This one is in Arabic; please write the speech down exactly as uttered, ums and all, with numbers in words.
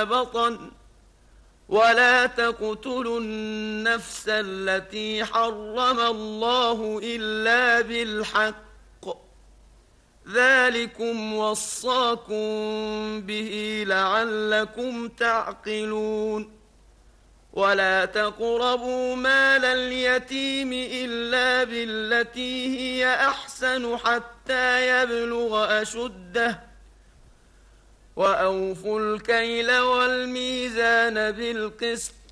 بطن ولا تقتلوا النفس التي حرم الله إلا بالحق ذلكم وصاكم به لعلكم تعقلون ولا تقربوا مال اليتيم إلا بالتي هي أحسن حتى يبلغ أشده وأوفوا الكيل والميزان بالقسط